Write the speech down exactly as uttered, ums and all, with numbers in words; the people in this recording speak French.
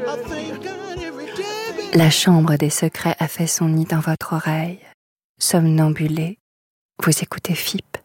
La chambre des secrets a fait son nid dans votre oreille. Somnambulé, vous écoutez F I P.